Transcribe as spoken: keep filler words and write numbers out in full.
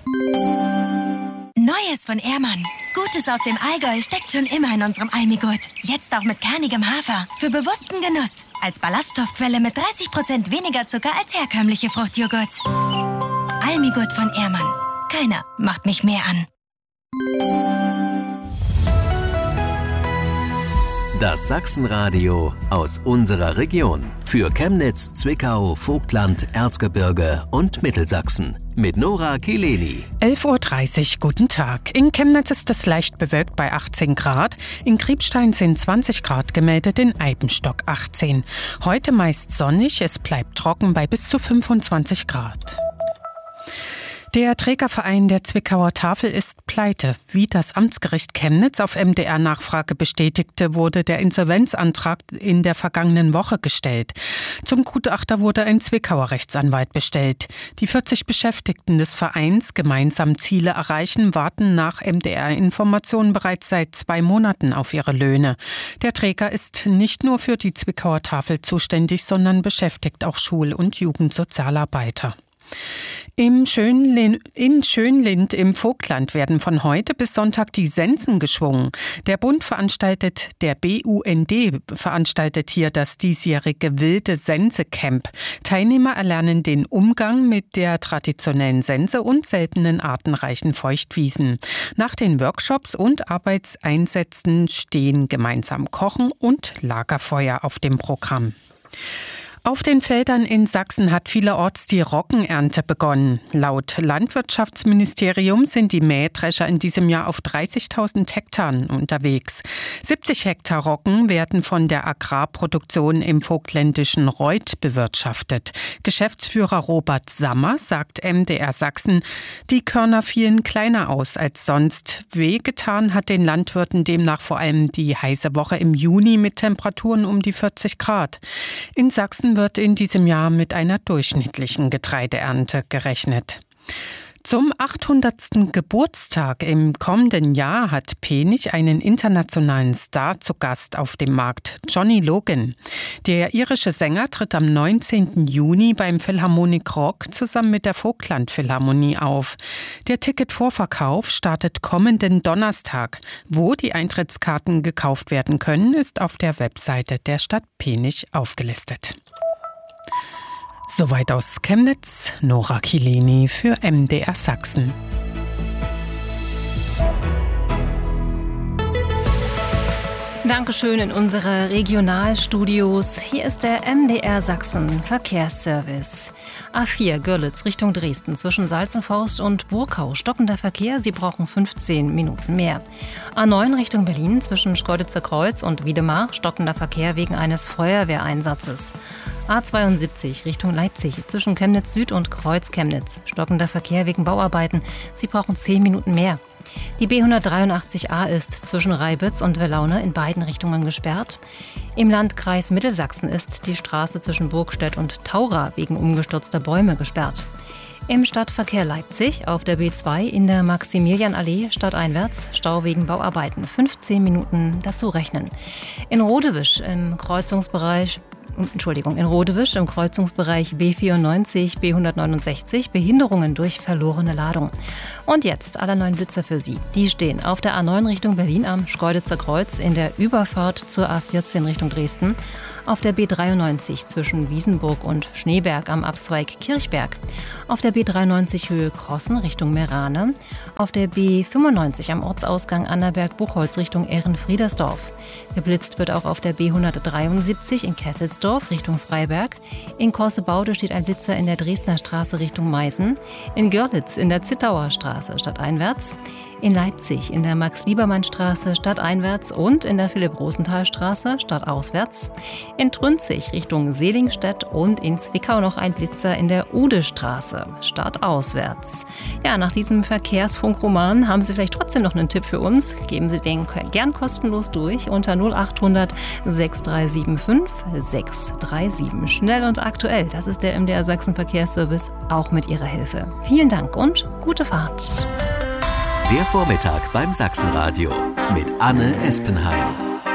Neues von Ehrmann. Gutes aus dem Allgäu steckt schon immer in unserem Almigurt. Jetzt auch mit kernigem Hafer. Für bewussten Genuss. Als Ballaststoffquelle mit dreißig Prozent weniger Zucker als herkömmliche Fruchtjoghurts. Almigurt von Ehrmann. Keiner macht mich mehr an. Das Sachsenradio aus unserer Region. Für Chemnitz, Zwickau, Vogtland, Erzgebirge und Mittelsachsen. Mit Nora Kileni. elf Uhr dreißig, guten Tag. In Chemnitz ist es leicht bewölkt bei achtzehn Grad. In Kriebstein sind zwanzig Grad gemeldet, in Eibenstock achtzehn. Heute meist sonnig, es bleibt trocken bei bis zu fünfundzwanzig Grad. Der Trägerverein der Zwickauer Tafel ist pleite. Wie das Amtsgericht Chemnitz auf M D R-Nachfrage bestätigte, wurde der Insolvenzantrag in der vergangenen Woche gestellt. Zum Gutachter wurde ein Zwickauer Rechtsanwalt bestellt. Die vierzig Beschäftigten des Vereins Gemeinsam Ziele erreichen warten nach M D R-Informationen bereits seit zwei Monaten auf ihre Löhne. Der Träger ist nicht nur für die Zwickauer Tafel zuständig, sondern beschäftigt auch Schul- und Jugendsozialarbeiter. Im Schönlin, in Schönlind im Vogtland werden von heute bis Sonntag die Sensen geschwungen. Der Bund veranstaltet, der B U N D veranstaltet hier das diesjährige Wilde Sense Camp. Teilnehmer erlernen den Umgang mit der traditionellen Sense und seltenen artenreichen Feuchtwiesen. Nach den Workshops und Arbeitseinsätzen stehen gemeinsam Kochen und Lagerfeuer auf dem Programm. Auf den Feldern in Sachsen hat vielerorts die Roggenernte begonnen. Laut Landwirtschaftsministerium sind die Mähdrescher in diesem Jahr auf dreißigtausend Hektaren unterwegs. siebzig Hektar Roggen werden von der Agrarproduktion im vogtländischen Reuth bewirtschaftet. Geschäftsführer Robert Sammer sagt M D R Sachsen, die Körner fielen kleiner aus als sonst. Wehgetan hat den Landwirten demnach vor allem die heiße Woche im Juni mit Temperaturen um die vierzig Grad. In Sachsen wird in diesem Jahr mit einer durchschnittlichen Getreideernte gerechnet. Zum achthundertsten Geburtstag im kommenden Jahr hat Penich einen internationalen Star zu Gast auf dem Markt, Johnny Logan. Der irische Sänger tritt am neunzehnten Juni beim Philharmonic Rock zusammen mit der Vogtland Philharmonie auf. Der Ticketvorverkauf startet kommenden Donnerstag. Wo die Eintrittskarten gekauft werden können, ist auf der Webseite der Stadt Penich aufgelistet. Soweit aus Chemnitz, Nora Kileni für M D R Sachsen. Dankeschön in unsere Regionalstudios. Hier ist der M D R Sachsen Verkehrsservice. A vier Görlitz Richtung Dresden zwischen Salzenforst und Burkau. Stockender Verkehr, Sie brauchen fünfzehn Minuten mehr. A neun Richtung Berlin zwischen Schkeuditzer Kreuz und Wiedemar. Stockender Verkehr wegen eines Feuerwehreinsatzes. A zweiundsiebzig Richtung Leipzig zwischen Chemnitz Süd und Kreuz Chemnitz. Stockender Verkehr wegen Bauarbeiten. Sie brauchen zehn Minuten mehr. Die B hundertdreiundachtzig A ist zwischen Reibitz und Welaune in beiden Richtungen gesperrt. Im Landkreis Mittelsachsen ist die Straße zwischen Burgstedt und Taura wegen umgestürzter Bäume gesperrt. Im Stadtverkehr Leipzig auf der B zwei in der Maximilianallee stadteinwärts Stau wegen Bauarbeiten. fünfzehn Minuten dazu rechnen. In Rodewisch im Kreuzungsbereich Entschuldigung, in Rodewisch im Kreuzungsbereich B vierundneunzig, B hundertneunundsechzig Behinderungen durch verlorene Ladung. Und jetzt alle neuen Blitzer für Sie. Die stehen auf der A neun Richtung Berlin am Schkeuditzer Kreuz in der Überfahrt zur A vierzehn Richtung Dresden, auf der B dreiundneunzig zwischen Wiesenburg und Schneeberg am Abzweig Kirchberg, auf der B dreiundneunzig Höhe Krossen Richtung Merane, auf der B fünfundneunzig am Ortsausgang Annaberg-Buchholz Richtung Ehrenfriedersdorf. Geblitzt wird auch auf der B hundertdreiundsiebzig in Kesselsdorf Richtung Freiberg. In Korsebaude steht ein Blitzer in der Dresdner Straße Richtung Meißen. In Görlitz in der Zittauer Straße stadteinwärts. In Leipzig in der Max-Liebermann-Straße stadteinwärts und in der Philipp-Rosenthal-Straße stadtauswärts. In Trünzig Richtung Selingstedt und in Zwickau noch ein Blitzer in der Ude-Straße stadtauswärts. Ja, nach diesem Verkehrsfunkroman haben Sie vielleicht trotzdem noch einen Tipp für uns. Geben Sie den gern kostenlos durch unter null achthundert sechs drei sieben fünf sechs drei sieben. Schnell und aktuell, das ist der M D R Sachsen Verkehrsservice, auch mit Ihrer Hilfe. Vielen Dank und gute Fahrt. Der Vormittag beim Sachsenradio mit Anne Espenheim.